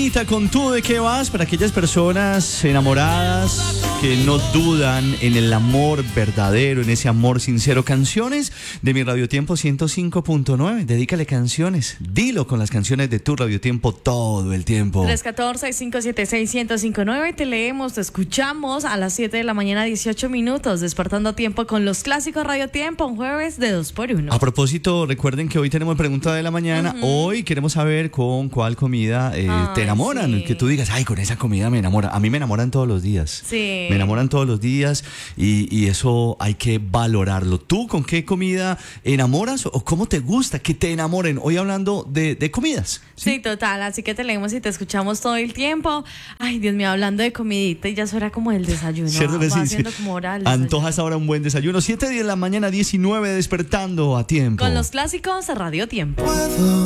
mañanita con Tú de qué vas, para aquellas personas enamoradas que no dudan en el amor verdadero, en ese amor sincero. Canciones de mi Radiotiempo 105.9. Dedícale canciones. Dilo con las canciones de tu Radiotiempo todo el tiempo. 314-576-1059. Te leemos, te escuchamos a las 7 de la mañana, 18 minutos. Despertando a tiempo con los clásicos Radiotiempo. Un jueves de 2x1. A propósito, recuerden que hoy tenemos pregunta de la mañana. Hoy queremos saber con cuál comida te enamoran. Sí. Que tú digas, ay, con esa comida me enamora. A mí me enamoran todos los días. Sí. Me enamoran todos los días y eso hay que valorarlo. ¿Tú con qué comida enamoras o cómo te gusta que te enamoren? Hoy hablando de comidas. Sí, total. Así que te leemos y te escuchamos todo el tiempo. Ay, Dios mío, hablando de comidita y ya es hora como del desayuno. Cierto que Va sí. haciendo como hora del desayuno. Antojas ahora un buen desayuno. 7 de la mañana, 19, despertando a tiempo. Con los clásicos de Radiotiempo.